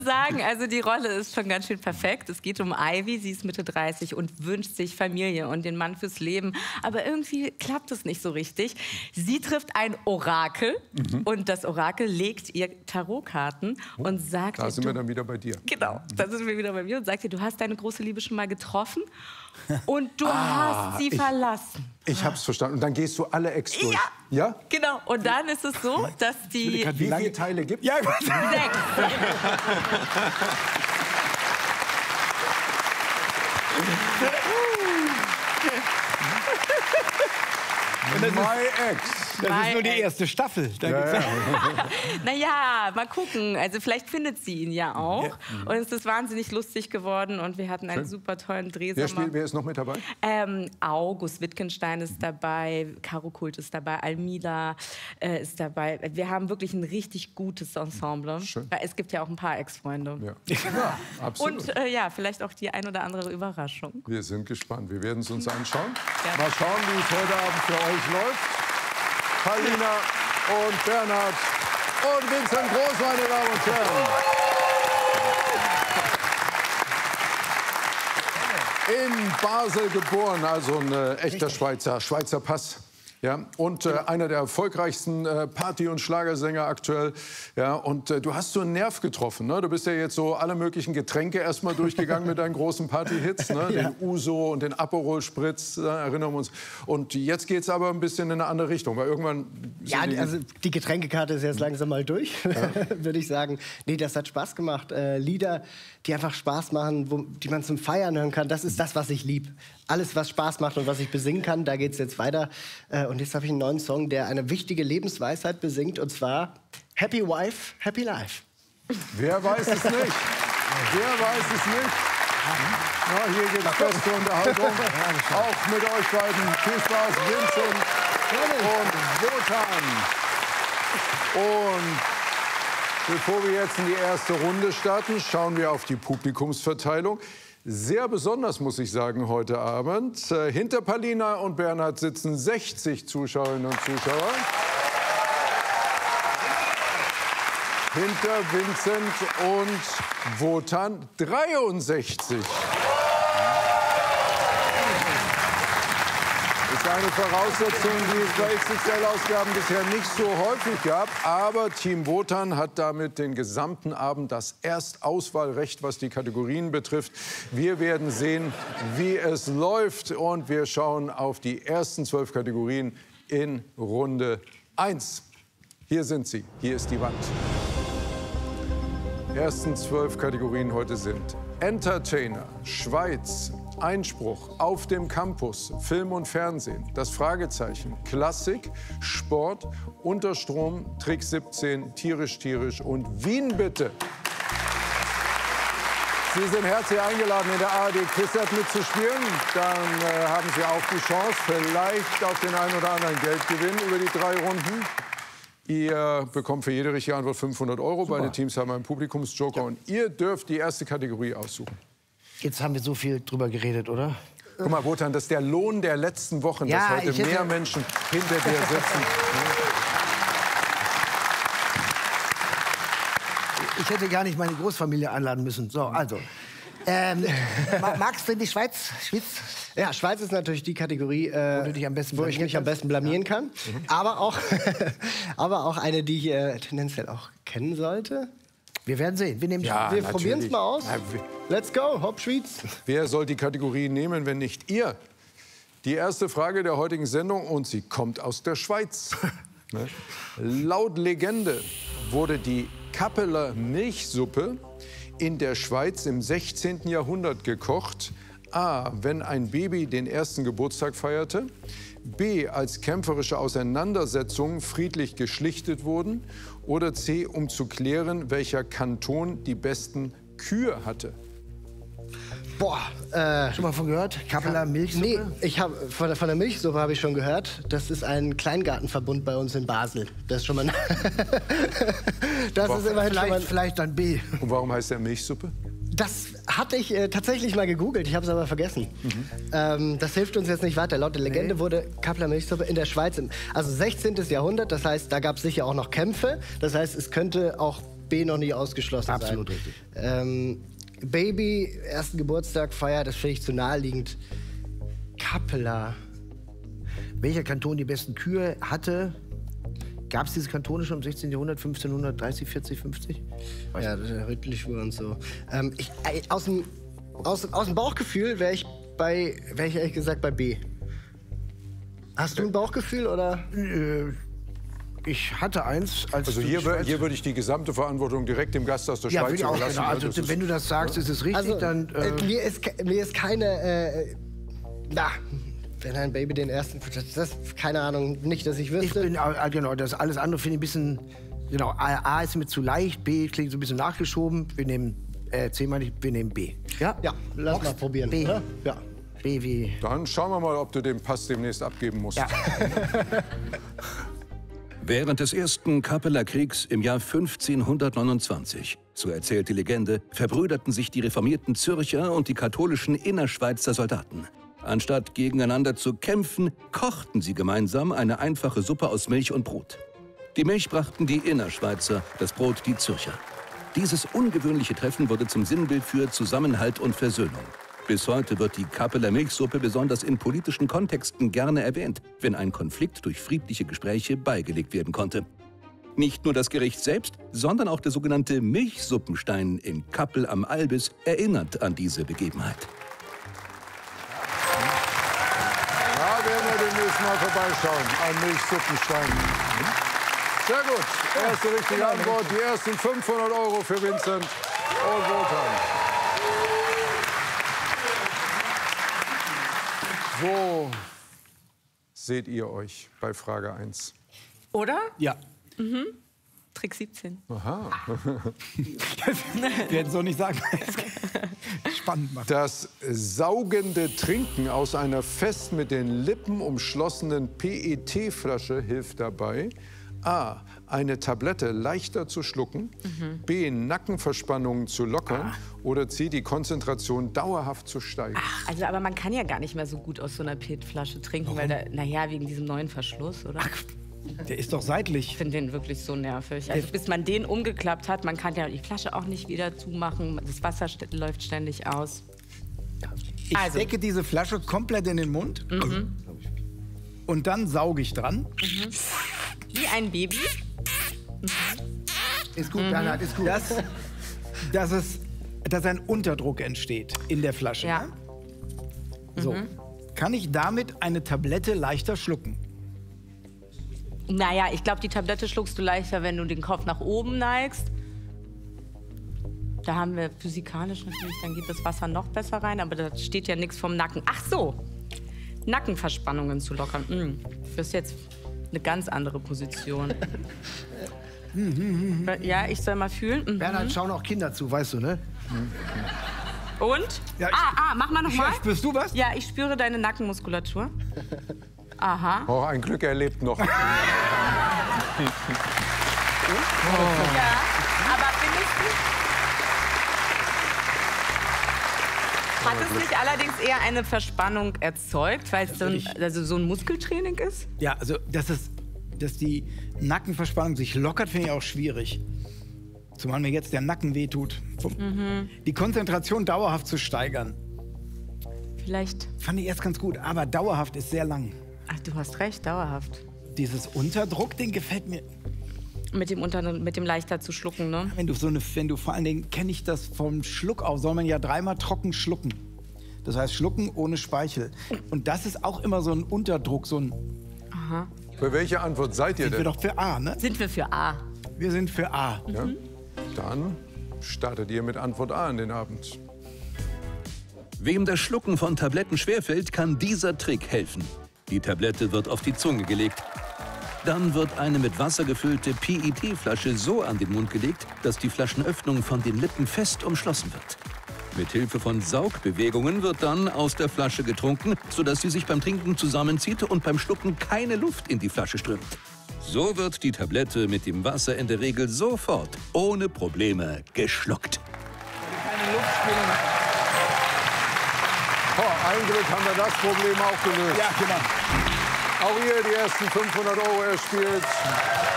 sagen, also die Rolle ist schon ganz schön perfekt. Es geht um Ivy, sie ist Mitte 30 und wünscht sich Familie und den Mann fürs Leben. Aber irgendwie klappt es nicht so richtig. Sie trifft ein Orakel und das Orakel legt ihr Tarotkarten und sagt... Da sind wir dann wieder bei dir. Genau, da sind wir wieder bei mir und sagt ihr, du hast deine große Liebe schon mal getroffen und du hast sie verlassen. Ich hab's verstanden. Und dann gehst du alle Ex durch. Ja? Genau. Und dann ist es so, dass die... Wie viele Teile gibt es? Ja, 6. My Ex. Das ist nur die erste Staffel. Naja, mal gucken. Also vielleicht findet sie ihn ja auch. Und es ist wahnsinnig lustig geworden und wir hatten einen super tollen Drehsommer. Wer ist noch mit dabei? August Wittgenstein ist dabei, Caro Kult ist dabei, Almida ist dabei. Wir haben wirklich ein richtig gutes Ensemble. Schön. Weil es gibt ja auch ein paar Ex-Freunde. Ja, absolut. Und vielleicht auch die ein oder andere Überraschung. Wir sind gespannt. Wir werden es uns anschauen. Ja. Mal schauen, wie es heute Abend für euch läuft. Paulina und Bernhard und Vincent Groß, meine Damen und Herren. In Basel geboren, also ein echter Schweizer Pass. Ja, und einer der erfolgreichsten Party- und Schlagersänger aktuell. Ja, und du hast so einen Nerv getroffen. Ne? Du bist ja jetzt so alle möglichen Getränke erstmal durchgegangen mit deinen großen Party-Hits. Ne? Den Uso und den Aperol Spritz, erinnern wir uns. Und jetzt geht es aber ein bisschen in eine andere Richtung, weil irgendwann... Ja, also die Getränkekarte ist jetzt langsam mal durch, würde ich sagen. Nee, das hat Spaß gemacht. Lieder, die einfach Spaß machen, die man zum Feiern hören kann, das ist das, was ich lieb. Alles, was Spaß macht und was ich besingen kann, da geht es jetzt weiter. Und jetzt habe ich einen neuen Song, der eine wichtige Lebensweisheit besingt, und zwar Happy Wife, Happy Life. Wer weiß es nicht? Wer weiß es nicht? Na, hier gibt es beste Unterhaltung. Auch mit euch beiden. Viel Spaß, Vincent und Wotan. Und bevor wir jetzt in die erste Runde starten, schauen wir auf die Publikumsverteilung. Sehr besonders, muss ich sagen, heute Abend. Hinter Paulina und Bernhard sitzen 60 Zuschauerinnen und Zuschauer. Hinter Vincent und Wotan 63. Das ist eine Voraussetzung, die es bei XXL-Ausgaben bisher nicht so häufig gab. Aber Team Wotan hat damit den gesamten Abend das Erstauswahlrecht, was die Kategorien betrifft. Wir werden sehen, wie es läuft. Und wir schauen auf die ersten 12 Kategorien in Runde 1. Hier sind sie. Hier ist die Wand. Die ersten 12 Kategorien heute sind Entertainer, Schweiz, Einspruch, auf dem Campus, Film und Fernsehen, das Fragezeichen, Klassik, Sport, Unterstrom, Trick 17, tierisch und Wien bitte. Sie sind herzlich eingeladen, in der ARD Quizlet mitzuspielen. Dann haben Sie auch die Chance, vielleicht auf den einen oder anderen Geldgewinn über die 3 Runden. Ihr bekommt für jede richtige Antwort 500 €. Super. Beide Teams haben einen Publikumsjoker und ihr dürft die erste Kategorie aussuchen. Jetzt haben wir so viel drüber geredet, oder? Guck mal, Wotan, das ist der Lohn der letzten Wochen, dass heute mehr Menschen hinter dir sitzen. Ich hätte gar nicht meine Großfamilie einladen müssen. So, also. Magst du die Schweiz? Ja, Schweiz ist natürlich die Kategorie, wo ich mich am besten blamieren kann. Aber auch eine, die ich tendenziell auch kennen sollte. Wir werden sehen. Wir probieren es mal aus. Let's go, Hop Schweiz. Wer soll die Kategorie nehmen, wenn nicht ihr? Die erste Frage der heutigen Sendung, und sie kommt aus der Schweiz. Ne? Laut Legende wurde die Kappeler Milchsuppe in der Schweiz im 16. Jahrhundert gekocht. A, wenn ein Baby den ersten Geburtstag feierte. B, als kämpferische Auseinandersetzungen friedlich geschlichtet wurden. Oder C, um zu klären, welcher Kanton die besten Kühe hatte. Boah, schon mal von gehört? Kappeler Milchsuppe? Nee, von der Milchsuppe habe ich schon gehört. Das ist ein Kleingartenverbund bei uns in Basel. Das ist schon mal... das ist immerhin vielleicht dann B. Und warum heißt der Milchsuppe? Das hatte ich tatsächlich mal gegoogelt, ich habe es aber vergessen. Das hilft uns jetzt nicht weiter. Laut der Legende wurde Kappeler Milchsuppe in der Schweiz, also 16. Jahrhundert, das heißt, da gab es sicher auch noch Kämpfe. Das heißt, es könnte auch B noch nicht ausgeschlossen Absolut sein. richtig. Baby, ersten Geburtstag feiert, das finde ich zu naheliegend. Kappeler. Welcher Kanton die besten Kühe hatte? Gab es diese Kantone schon im 16. Jahrhundert, 1530, 40, 50? Ja, der Rüttlischwur und so. Aus dem Bauchgefühl wäre ich ehrlich gesagt bei B. Hast du ein Bauchgefühl oder? Ich hatte eins. Also hier würde ich die gesamte Verantwortung direkt dem Gast aus der ja, Schweiz würde ich auch, überlassen. genau. Also wenn du das sagst, ist es richtig, Also, dann... mir ist keine... wenn ein Baby den ersten... Das keine Ahnung, nicht, dass ich wüsste. Genau, das alles andere finde ich ein bisschen... Genau, A ist mir zu leicht, B klingt so ein bisschen nachgeschoben. Wir nehmen C, meine ich, wir nehmen B. Ja? Ja, lass mal probieren. B. Oder? Ja. B wie... Dann schauen wir mal, ob du den Pass demnächst abgeben musst. Ja. Während des ersten Kappeler Kriegs im Jahr 1529, so erzählt die Legende, verbrüderten sich die reformierten Zürcher und die katholischen Innerschweizer Soldaten. Anstatt gegeneinander zu kämpfen, kochten sie gemeinsam eine einfache Suppe aus Milch und Brot. Die Milch brachten die Innerschweizer, das Brot die Zürcher. Dieses ungewöhnliche Treffen wurde zum Sinnbild für Zusammenhalt und Versöhnung. Bis heute wird die Kappeler Milchsuppe besonders in politischen Kontexten gerne erwähnt, wenn ein Konflikt durch friedliche Gespräche beigelegt werden konnte. Nicht nur das Gericht selbst, sondern auch der sogenannte Milchsuppenstein in Kappel am Albis erinnert an diese Begebenheit. Da werden wir demnächst mal vorbeischauen. Ein Milchsuppenstein. Sehr gut. Erste richtige Antwort. Die ersten 500 € für Vincent und Wotan. Wo seht ihr euch bei Frage 1? Oder? Ja. Trick 17. Aha. Wir hätten so nicht sagen. Spannend machen. Das saugende Trinken aus einer fest mit den Lippen umschlossenen PET-Flasche hilft dabei, A. eine Tablette leichter zu schlucken, B. Nackenverspannungen zu lockern oder C. die Konzentration dauerhaft zu steigern. Also, aber man kann ja gar nicht mehr so gut aus so einer PET-Flasche trinken, weil da, naja, wegen diesem neuen Verschluss, oder? Der ist doch seitlich. Ich finde den wirklich so nervig. Also bis man den umgeklappt hat, man kann ja die Flasche auch nicht wieder zumachen. Das Wasser läuft ständig aus. Ich Also. stecke diese Flasche komplett in den Mund und dann sauge ich dran. Wie ein Baby. Ist gut, Bernhard, ist gut. Dass ein Unterdruck entsteht in der Flasche. Ja. Ne? So. Kann ich damit eine Tablette leichter schlucken? Naja, ich glaube, die Tablette schluckst du leichter, wenn du den Kopf nach oben neigst. Da haben wir physikalisch natürlich, dann geht das Wasser noch besser rein, aber da steht ja nichts vom Nacken. Ach so, Nackenverspannungen zu lockern. Das ist jetzt eine ganz andere Position. Ja, ich soll mal fühlen. Bernhard, schauen auch Kinder zu, weißt du, ne? Und? Ja, mach mal noch mal. Spürst du was? Ja, ich spüre deine Nackenmuskulatur. Aha. Oh, ein Glück, er lebt noch. Ja, aber findest du? Hat es nicht allerdings eher eine Verspannung erzeugt, weil es so ein Muskeltraining ist? Ja, also dass die Nackenverspannung sich lockert, finde ich auch schwierig. Zumal mir jetzt der Nacken wehtut. Die Konzentration dauerhaft zu steigern, Vielleicht. fand ich erst ganz gut, aber dauerhaft ist sehr lang. Ach, du hast recht, dauerhaft. Dieses Unterdruck-Ding gefällt mir. Mit dem leichter zu schlucken, ne? Wenn du vor allen Dingen, kenne ich das vom Schluck auf, soll man ja dreimal trocken schlucken. Das heißt, schlucken ohne Speichel. Und das ist auch immer so ein Unterdruck, so ein... Für welche Antwort seid ihr Sind wir denn? doch für A, ne? Sind wir für A. Wir sind für A. Ja? Dann startet ihr mit Antwort A in den Abend. Wem das Schlucken von Tabletten schwerfällt, kann dieser Trick helfen. Die Tablette wird auf die Zunge gelegt. Dann wird eine mit Wasser gefüllte PET-Flasche so an den Mund gelegt, dass die Flaschenöffnung von den Lippen fest umschlossen wird. Mit Hilfe von Saugbewegungen wird dann aus der Flasche getrunken, sodass sie sich beim Trinken zusammenzieht und beim Schlucken keine Luft in die Flasche strömt. So wird die Tablette mit dem Wasser in der Regel sofort, ohne Probleme, geschluckt. Keine Luft spielen. Oh, ein Glück haben wir das Problem auch gelöst. Ja, genau. Auch ihr die ersten 500 € erspielt.